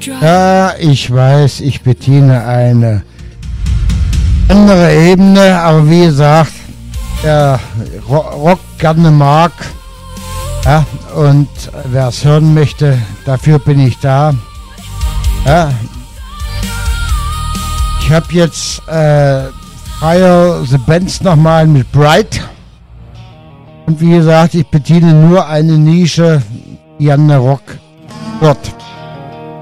Ja, ich weiß, ich bediene eine andere Ebene, aber wie gesagt, der Rock gerne mag, ja, und wer es hören möchte, dafür bin ich da. Ja. Ich habe jetzt Fire the Bands nochmal mit Bright. Und wie gesagt, ich bediene nur eine Nische, die an der Rock hört.